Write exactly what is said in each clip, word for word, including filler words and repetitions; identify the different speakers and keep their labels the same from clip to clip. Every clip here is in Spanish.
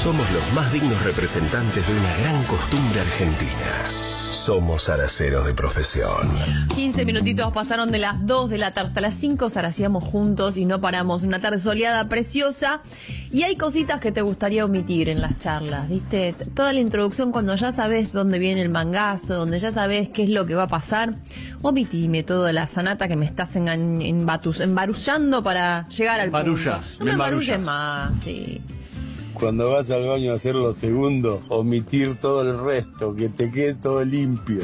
Speaker 1: Somos los más dignos representantes de una gran costumbre argentina. Somos zaraceros de profesión.
Speaker 2: quince minutitos pasaron de las dos de la tarde hasta las cinco, zaraceamos juntos y no paramos. Una tarde soleada, preciosa. Y hay cositas que te gustaría omitir en las charlas, ¿viste? Toda la introducción, cuando ya sabes dónde viene el mangazo, donde ya sabes qué es lo que va a pasar. Omitime toda la sanata que me estás en, en, en batus, embarullando para llegar al
Speaker 3: Barullas,
Speaker 2: punto. No me embarulles
Speaker 3: embarullas.
Speaker 2: más, sí.
Speaker 4: Cuando vas al baño a hacer lo segundo, omitir todo el resto, que te quede todo limpio.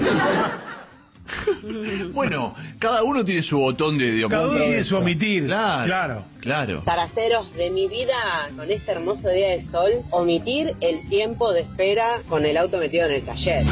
Speaker 3: Bueno, cada uno tiene su botón de, de
Speaker 5: Cada uno
Speaker 3: omitir.
Speaker 5: tiene su omitir.
Speaker 3: Claro,
Speaker 5: Claro.
Speaker 3: claro.
Speaker 6: Zaraceros de mi vida, con este hermoso día de sol, omitir el tiempo de espera con el auto metido en el taller.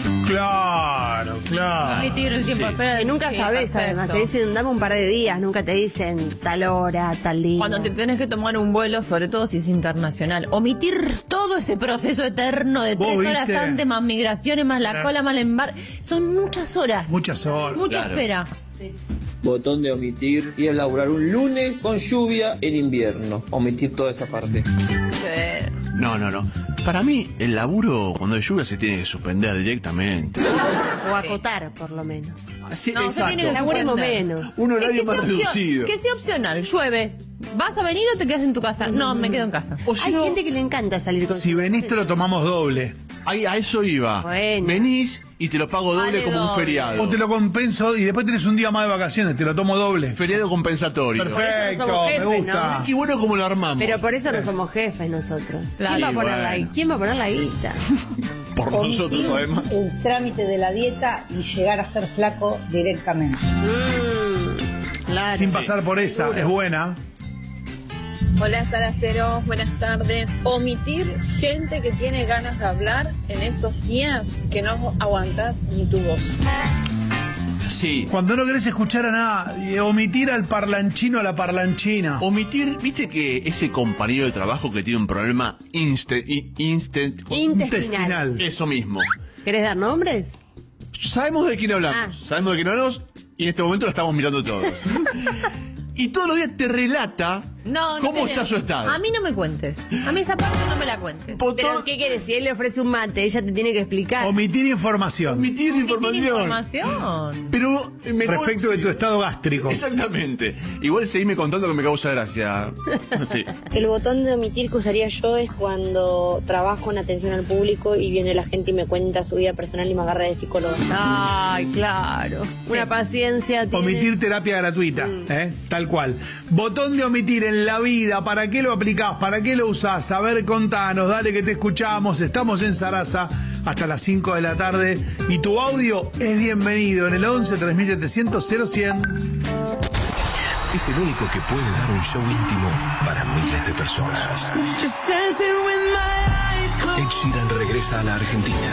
Speaker 5: Claro, claro.
Speaker 2: Omitir el tiempo
Speaker 3: Sí.
Speaker 2: de espera.
Speaker 7: Y nunca
Speaker 2: Sí,
Speaker 7: sabes,
Speaker 2: perfecto.
Speaker 7: además, te dicen dame un par de días, nunca te dicen tal hora, tal día.
Speaker 2: Cuando te tenés que tomar un vuelo, sobre todo si es internacional, omitir todo ese proceso eterno de
Speaker 5: ¿Vos
Speaker 2: tres
Speaker 5: viste?
Speaker 2: horas antes, más migraciones, más la
Speaker 5: Claro.
Speaker 2: cola, más el embarque. Son muchas horas.
Speaker 5: Muchas horas.
Speaker 2: Mucha
Speaker 3: Claro.
Speaker 2: espera.
Speaker 8: Botón de omitir y laburar un lunes con lluvia en invierno. Omitir toda esa parte.
Speaker 2: Eh,
Speaker 3: No, no, no. Para mí, el laburo cuando hay lluvia se tiene que suspender directamente.
Speaker 7: O acotar, por lo menos.
Speaker 3: Así,
Speaker 2: No, se tiene que
Speaker 7: Laburemos
Speaker 2: suspender.
Speaker 7: menos.
Speaker 3: Un
Speaker 2: Es
Speaker 3: horario
Speaker 2: que
Speaker 3: más
Speaker 2: sea opcio-
Speaker 3: reducido.
Speaker 2: Que sea opcional, llueve. ¿Vas a venir o te quedas en tu casa? No, me quedo en casa.
Speaker 3: O si
Speaker 7: Hay
Speaker 3: no,
Speaker 7: gente que le encanta salir con
Speaker 5: Si
Speaker 7: su-
Speaker 5: venís te lo tomamos doble.
Speaker 3: ahí a eso iba.
Speaker 7: Bueno.
Speaker 3: Venís y te lo pago doble
Speaker 2: Vale
Speaker 3: como un
Speaker 2: doble.
Speaker 3: feriado.
Speaker 5: O te lo compenso y después tenés un día más de vacaciones, te lo tomo doble.
Speaker 3: Feriado compensatorio.
Speaker 5: Perfecto,
Speaker 7: somos
Speaker 5: me
Speaker 7: jefes,
Speaker 5: gusta.
Speaker 3: Y bueno, como lo armamos.
Speaker 7: Pero por eso no somos jefes nosotros.
Speaker 2: Claro.
Speaker 7: ¿Quién va a
Speaker 3: Y
Speaker 7: poner la,
Speaker 3: bueno.
Speaker 7: ¿Quién va a poner la guita?
Speaker 3: Por nosotros, además.
Speaker 9: El trámite de la dieta y llegar a ser flaco directamente.
Speaker 7: Mm, claro.
Speaker 5: Sin pasar por esa, es buena.
Speaker 10: Hola Zaraceros, buenas tardes. Omitir gente que tiene ganas de hablar en estos días que no aguantás ni tu voz.
Speaker 3: Sí.
Speaker 5: Cuando no querés escuchar a nada, y omitir al parlanchino a la parlanchina.
Speaker 3: Omitir, viste que ese compañero de trabajo que tiene un problema instant, instant
Speaker 7: Intestinal.
Speaker 3: eso mismo.
Speaker 7: ¿Querés dar nombres?
Speaker 3: Sabemos de quién hablamos,
Speaker 7: Ah.
Speaker 3: sabemos de quién hablamos y en este momento lo estamos mirando todos. Y todos los días te relata
Speaker 2: No, no
Speaker 3: cómo
Speaker 2: querés.
Speaker 3: está su estado.
Speaker 2: A mí no me cuentes. A mí esa parte no me la cuentes.
Speaker 3: Botón-
Speaker 7: Pero ¿qué quieres? Si él le ofrece un mate, ella te tiene que explicar.
Speaker 5: Omitir información
Speaker 3: Omitir
Speaker 2: ¿Qué
Speaker 3: información.
Speaker 2: tiene información?
Speaker 3: Pero me
Speaker 5: respecto de tu estado gástrico.
Speaker 3: Exactamente. Igual seguime contando que me causa gracia. Sí.
Speaker 11: El botón de omitir que usaría yo es cuando trabajo en atención al público y viene la gente y me cuenta su vida personal y me agarra de psicóloga.
Speaker 7: Ay, claro. Una paciencia. tiene.
Speaker 5: Omitir terapia gratuita, ¿eh? Tal cual. Botón de omitir en la vida, ¿para qué lo aplicás? ¿Para qué lo usás? A ver, contanos, dale que te escuchamos. Estamos en Sarasa hasta las cinco de la tarde y tu audio es bienvenido en el once tres mil setecientos cero cien.
Speaker 1: Es el único que puede dar un show íntimo para miles de personas. Ed Sheeran regresa a la Argentina.